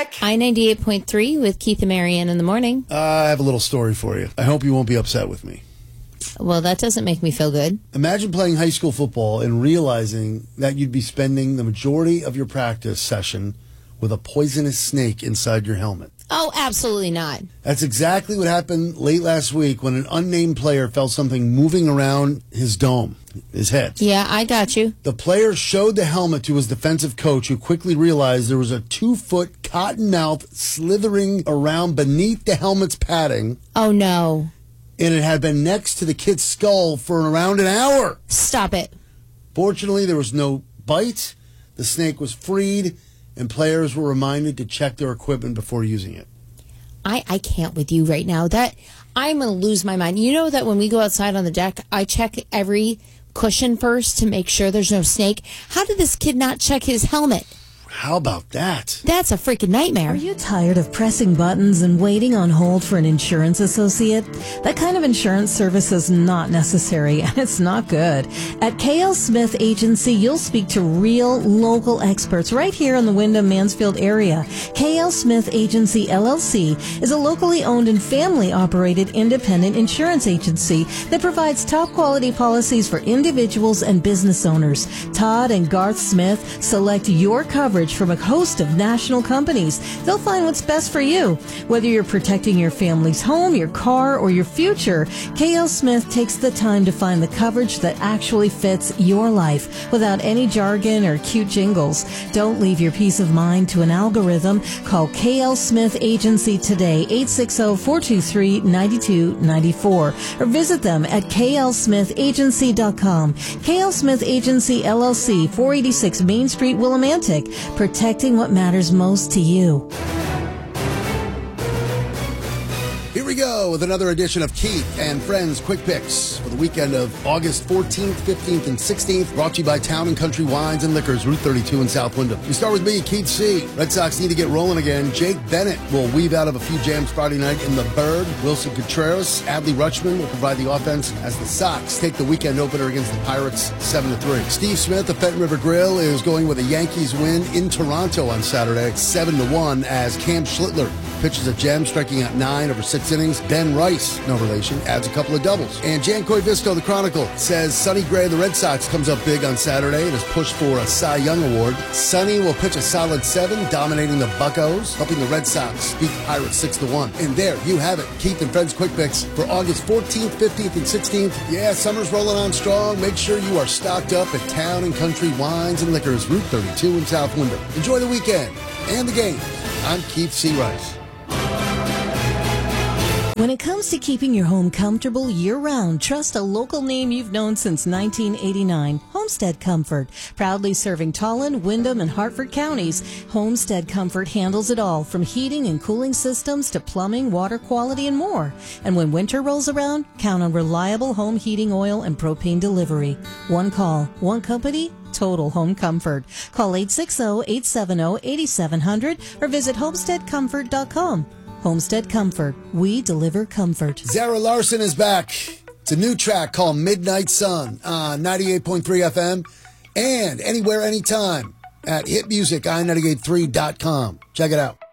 back. I-98.3 with Keith and Marianne in the morning. I have a little story for you. I hope you won't be upset with me. Well, that doesn't make me feel good. Imagine playing high school football and realizing that you'd be spending the majority of your practice session with a poisonous snake inside your helmet. Oh, absolutely not. That's exactly what happened late last week when an unnamed player felt something moving around his dome, his head. Yeah, I got you. The player showed the helmet to his defensive coach, who quickly realized there was a 2-foot cotton mouth slithering around beneath the helmet's padding. Oh, no. And it had been next to the kid's skull for around an hour. Stop it. Fortunately, there was no bite. The snake was freed, and players were reminded to check their equipment before using it. I can't with you right now. That I'm going to lose my mind. You know that when we go outside on the deck, I check every cushion first to make sure there's no snake. How did this kid not check his helmet? How about that? That's a freaking nightmare. Are you tired of pressing buttons and waiting on hold for an insurance associate? That kind of insurance service is not necessary, and it's not good. At KL Smith Agency, you'll speak to real local experts right here in the Wyndham-Mansfield area. KL Smith Agency, LLC, is a locally owned and family-operated independent insurance agency that provides top-quality policies for individuals and business owners. Todd and Garth Smith select your coverage from a host of national companies. They'll find what's best for you. Whether you're protecting your family's home, your car, or your future, KL Smith takes the time to find the coverage that actually fits your life without any jargon or cute jingles. Don't leave your peace of mind to an algorithm. Call KL Smith Agency today, 860-423-9294, or visit them at klsmithagency.com. KL Smith Agency, LLC, 486 Main Street, Willimantic. Protecting what matters most to you. Here we go with another edition of Keith and Friends Quick Picks for the weekend of August 14th, 15th, and 16th. Brought to you by Town and Country Wines and Liquors, Route 32 in South Wyndham. We start with me, Keith C. Red Sox need to get rolling again. Jake Bennett will weave out of a few jams Friday night in the Bird. Wilson Contreras, Adley Rutschman will provide the offense as the Sox take the weekend opener against the Pirates 7-3. Steve Smith of Fenton River Grill is going with a Yankees win in Toronto on Saturday, 7-1, as Cam Schlittler pitches a gem, striking out 9 over 6 innings. Ben Rice, no relation, adds a couple of doubles. And Jan Koivisto, the Chronicle, says Sonny Gray of the Red Sox comes up big on Saturday and is pushed for a Cy Young Award. Sonny will pitch a solid 7, dominating the Buccos, helping the Red Sox beat the Pirates 6-1. And there you have it. Keith and Friends Quick Picks for August 14th, 15th, and 16th. Yeah, summer's rolling on strong. Make sure you are stocked up at Town and Country Wines and Liquors, Route 32 in South Wyndham. Enjoy the weekend and the games. I'm Keith C. Rice. When it comes to keeping your home comfortable year-round, trust a local name you've known since 1989, Homestead Comfort. Proudly serving Tolland, Wyndham, and Hartford counties, Homestead Comfort handles it all, from heating and cooling systems to plumbing, water quality, and more. And when winter rolls around, count on reliable home heating oil and propane delivery. One call, one company, total home comfort. Call 860-870-8700 or visit homesteadcomfort.com. Homestead Comfort. We deliver comfort. Zara Larson is back. It's a new track called Midnight Sun on 98.3 FM and anywhere, anytime at hitmusici983.com. Check it out.